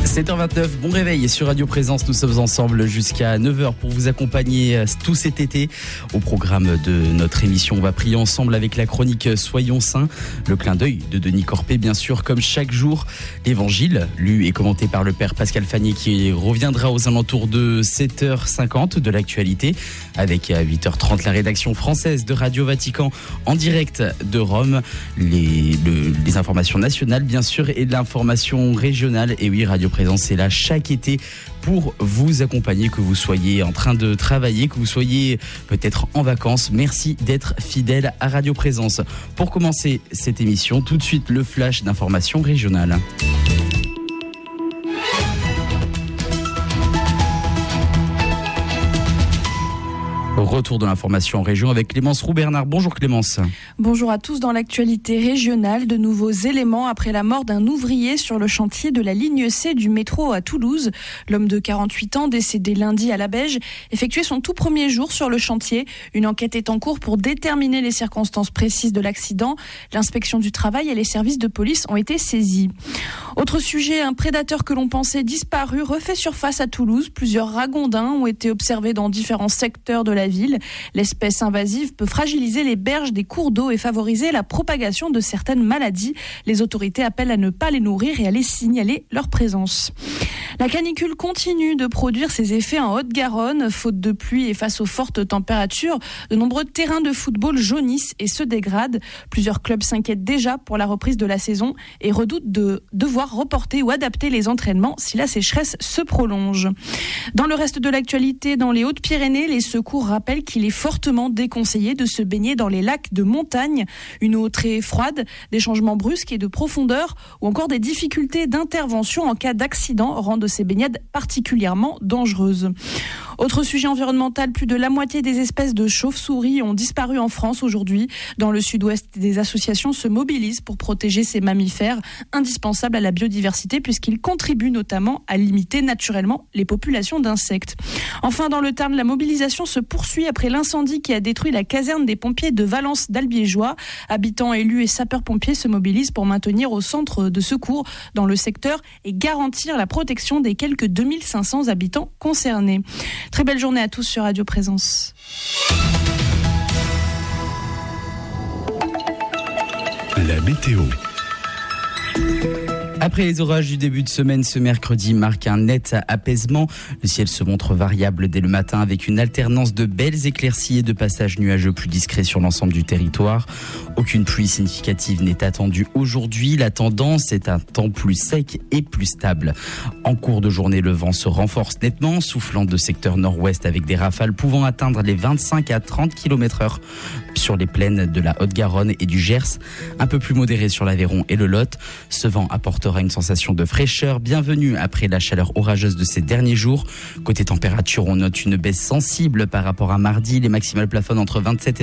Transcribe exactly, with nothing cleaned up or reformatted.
sept heures vingt-neuf, bon réveil sur Radio Présence. Nous sommes ensemble jusqu'à neuf heures pour vous accompagner tout cet été. Au programme de notre émission, on va prier ensemble avec la chronique Soyons saints. Le clin d'œil de Denis Corpé, bien sûr, comme chaque jour. L'évangile, lu et commenté par le père Pascal Fanier, qui reviendra aux alentours de sept heures cinquante de l'actualité. Avec à huit heures trente, la rédaction française de Radio Vatican en direct de Rome. Les, le, les informations nationales, bien sûr, et l'information régionale. Et oui, Radio Présence est là chaque été pour vous accompagner, que vous soyez en train de travailler, que vous soyez peut-être en vacances. Merci d'être fidèle à Radio Présence. Pour commencer cette émission, tout de suite le flash d'information régionale. Retour de l'information en région avec Clémence Roux-Bernard. Bonjour Clémence. Bonjour à tous. Dans l'actualité régionale, de nouveaux éléments après la mort d'un ouvrier sur le chantier de la ligne C du métro à Toulouse. L'homme de quarante-huit ans, décédé lundi à la Beige, effectuait son tout premier jour sur le chantier. Une enquête est en cours pour déterminer les circonstances précises de l'accident. L'inspection du travail et les services de police ont été saisis. Autre sujet, un prédateur que l'on pensait disparu refait surface à Toulouse. Plusieurs ragondins ont été observés dans différents secteurs de la ville. L'espèce invasive peut fragiliser les berges des cours d'eau et favoriser la propagation de certaines maladies. Les autorités appellent à ne pas les nourrir et à les signaler leur présence. La canicule continue de produire ses effets en Haute-Garonne. Faute de pluie et face aux fortes températures, de nombreux terrains de football jaunissent et se dégradent. Plusieurs clubs s'inquiètent déjà pour la reprise de la saison et redoutent de devoir reporter ou adapter les entraînements si la sécheresse se prolonge. Dans le reste de l'actualité, dans les Hautes-Pyrénées, les secours rappellent qu'il est fortement déconseillé de se baigner dans les lacs de montagne. Une eau très froide, des changements brusques et de profondeur ou encore des difficultés d'intervention en cas d'accident rendent ces baignades particulièrement dangereuses. Autre sujet environnemental, plus de la moitié des espèces de chauves-souris ont disparu en France aujourd'hui. Dans le sud-ouest, des associations se mobilisent pour protéger ces mammifères indispensables à la biodiversité puisqu'ils contribuent notamment à limiter naturellement les populations d'insectes. Enfin, dans le Tarn, la mobilisation se poursuit après l'incendie qui a détruit la caserne des pompiers de Valence d'Albiégeois. Habitants, élus et sapeurs-pompiers se mobilisent pour maintenir au centre de secours dans le secteur et garantir la protection des quelques deux mille cinq cents habitants concernés. Très belle journée à tous sur Radio Présence. La météo. Après les orages du début de semaine, ce mercredi marque un net apaisement. Le ciel se montre variable dès le matin avec une alternance de belles éclaircies et de passages nuageux plus discrets sur l'ensemble du territoire. Aucune pluie significative n'est attendue aujourd'hui. La tendance est un temps plus sec et plus stable. En cours de journée, le vent se renforce nettement, soufflant de secteur nord-ouest avec des rafales pouvant atteindre les vingt-cinq à trente kilomètres heure sur les plaines de la Haute-Garonne et du Gers. Un peu plus modéré sur l'Aveyron et le Lot. Ce vent apportera une sensation de fraîcheur bienvenue après la chaleur orageuse de ces derniers jours. Côté température, on note une baisse sensible par rapport à mardi. Les maximales plafonnent entre vingt-sept et